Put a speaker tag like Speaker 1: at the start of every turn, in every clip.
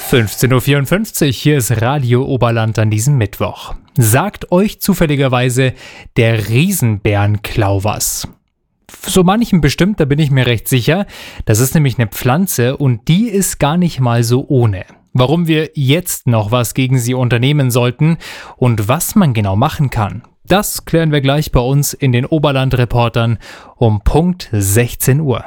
Speaker 1: 15.54 Uhr, hier ist Radio Oberland an diesem Mittwoch. Sagt euch zufälligerweise der Riesenbärenklau was? So manchem bestimmt, da bin ich mir recht sicher. Das ist nämlich eine Pflanze und die ist gar nicht mal so ohne. Warum wir jetzt noch was gegen sie unternehmen sollten und was man genau machen kann, das klären wir gleich bei uns in den Oberland-Reportern um Punkt 16 Uhr.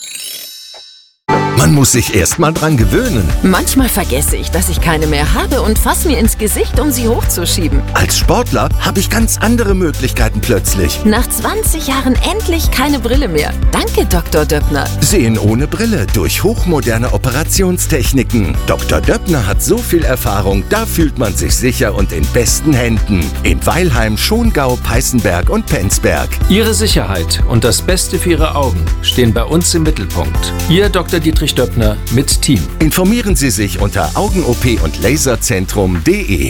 Speaker 2: Man muss sich erst mal dran gewöhnen.
Speaker 3: Manchmal vergesse ich, dass ich keine mehr habe und fass mir ins Gesicht, um sie hochzuschieben.
Speaker 2: Als Sportler habe ich ganz andere Möglichkeiten plötzlich.
Speaker 3: Nach 20 Jahren endlich keine Brille mehr. Danke, Dr. Döppner.
Speaker 2: Sehen ohne Brille durch hochmoderne Operationstechniken. Dr. Döppner hat so viel Erfahrung, da fühlt man sich sicher und in besten Händen. In Weilheim, Schongau, Peißenberg und Penzberg.
Speaker 4: Ihre Sicherheit und das Beste für Ihre Augen stehen bei uns im Mittelpunkt. Ihr Dr. Dietrich Döppner mit Team.
Speaker 2: Informieren Sie sich unter Augen-OP und Laserzentrum.de.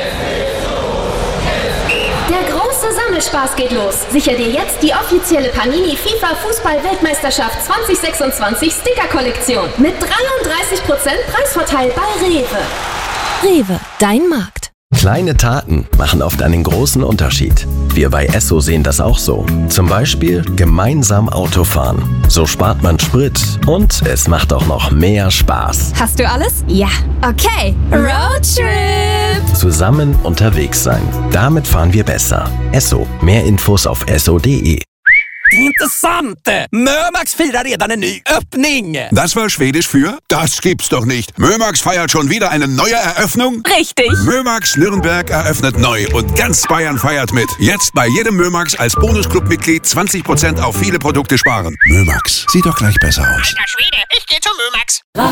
Speaker 5: Der große Sammelspaß geht los. Sicher dir jetzt die offizielle Panini FIFA Fußball-Weltmeisterschaft 2026 Sticker-Kollektion mit 33% Preisvorteil bei Rewe.
Speaker 3: Rewe, dein Markt.
Speaker 6: Kleine Taten machen oft einen großen Unterschied. Wir bei Esso sehen das auch so. Zum Beispiel gemeinsam Auto fahren. So spart man Sprit und es macht auch noch mehr Spaß.
Speaker 7: Hast du alles? Ja. Okay. Roadtrip!
Speaker 6: Zusammen unterwegs sein. Damit fahren wir besser. Esso. Mehr Infos auf esso.de.
Speaker 8: Intressant! Mömax firar redan en ny öppning!
Speaker 9: Das war Schwedisch für? Das gibt's doch nicht. Mömax feiert schon wieder eine neue Eröffnung?
Speaker 7: Richtig!
Speaker 9: Mömax Nürnberg eröffnet neu und ganz Bayern feiert mit. Jetzt bei jedem Mömax als Bonusclub-Mitglied 20% auf viele Produkte sparen. Mömax, sieht doch gleich besser aus.
Speaker 8: Alter Schwede, ich geh zu Mömax!